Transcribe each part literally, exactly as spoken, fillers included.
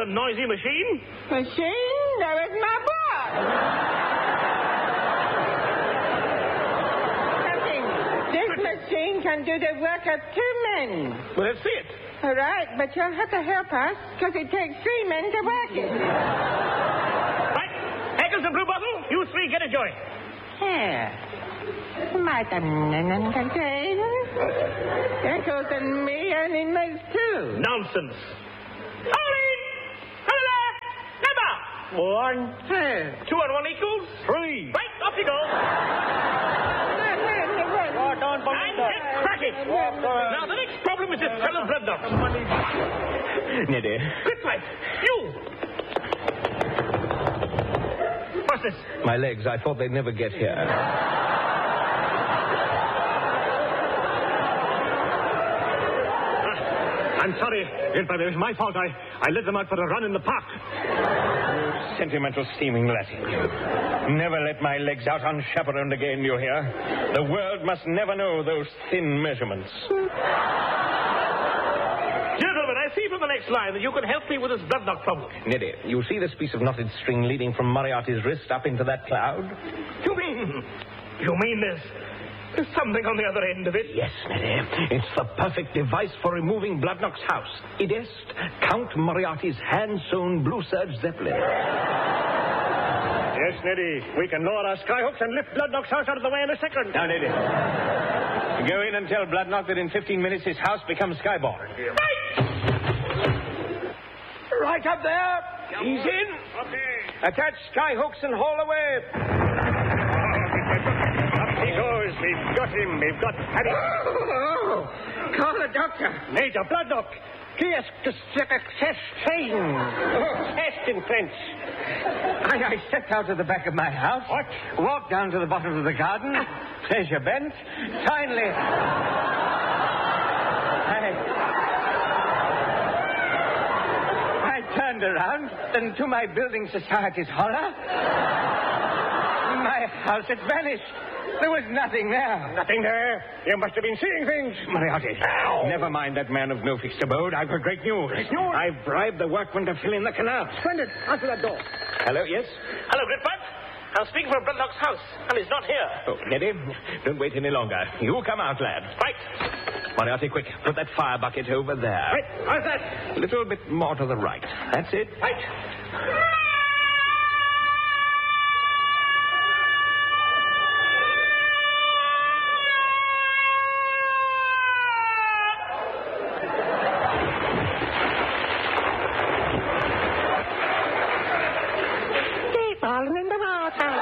a noisy machine? Machine? That was my boss. Nothing. This machine can do the work of two men. Well, let's see it. All right, but you'll have to help us, because it takes three men to work it. Right. Eccles and Blue Bottle, you three get a joint. Here. Madam Contain. Eccles and me only makes two. Nonsense. Pauline! Hello! Never! One, two. Two and one equals? Three. Right, off you go. Oh, don't believe And that. get cracking. Now, the next problem is this fellow Dreadnought. Neddy. Good right. You. What's this? My legs, I thought they'd never get here. I'm sorry, Grandfather. It was my fault. I, I led them out for a run in the park. You sentimental steaming lassie. Never let my legs out unchaperoned again, you hear? The world must never know those thin measurements. Gentlemen, I see from the next line that you can help me with this blood knock problem. Neddy, you see this piece of knotted string leading from Moriarty's wrist up into that cloud? You mean... You mean there's... There's something on the other end of it? Yes, Neddy. It's the perfect device for removing Bloodnock's house. It is Count Moriarty's hand-sewn blue serge Zeppelin. Yes, Neddy. We can lower our skyhooks and lift Bloodnock's house out of the way in a second. Now, Neddy. Go in and tell Bloodnock that in fifteen minutes his house becomes skyborne. Right! Right up there. He's in. Okay. Attach skyhooks and haul away. Up he goes. We've got him. We've got Paddy. Oh, call the doctor. Major Bloodnock. Yes, to success train. Oh, test in French. I, I stepped out of the back of my house. What? Walked down to the bottom of the garden. Pleasure bent. Finally. I. I turned around, and to my building society's horror, my house had vanished. There was nothing there. Nothing there. You must have been seeing things. Moriarty. Ow. Never mind that man of no fixed abode. I've got great news. Great news? I've bribed the workmen to fill in the canal. Splendid. Answer that door. Hello, yes? Hello, Gridpipe. I'm speaking from Bloodnock's house, and he's not here. Oh, Neddy, don't wait any longer. You come out, lad. Right. Moriarty, quick. Put that fire bucket over there. Right. How's that? A little bit more to the right. That's it. Right. Falling in the water.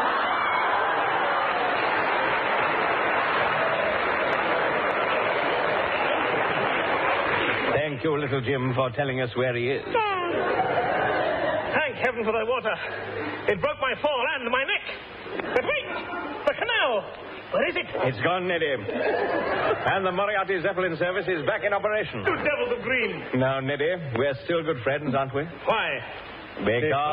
Thank you, little Jim, for telling us where he is. Thank heaven for the water. It broke my fall and my neck. But wait! The canal! Where is it? It's gone, Neddy. And the Moriarty Zeppelin service is back in operation. Two devils of green. Now, Neddy, we're still good friends, aren't we? Why? Because...